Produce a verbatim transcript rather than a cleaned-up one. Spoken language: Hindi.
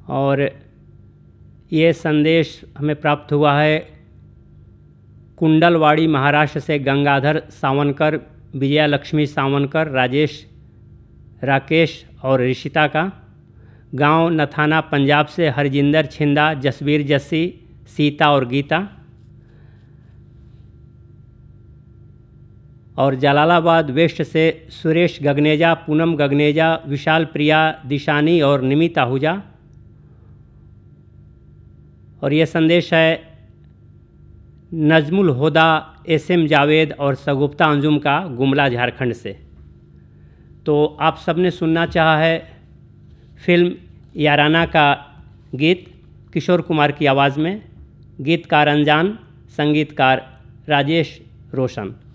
और ये संदेश हमें प्राप्त हुआ है कुंडलवाड़ी महाराष्ट्र से गंगाधर सावनकर, विजया लक्ष्मी सावनकर, राजेश, राकेश और ऋषिता का। गांव नथाना पंजाब से हरजिंदर छिंदा, जसबीर जस्सी, सीता और गीता। और जलालाबाद वेस्ट से सुरेश गगनेजा, पूनम गगनेजा, विशाल प्रिया, दिशानी और निमिता आहूजा। और ये संदेश है नजमुल होदा, एस एम जावेद और सगुप्ता अंजुम का, गुमला झारखंड से। तो आप सबने सुनना चाहा है फिल्म याराना का गीत किशोर कुमार की आवाज़ में। गीतकार अनजान, संगीतकार राजेश रोशन।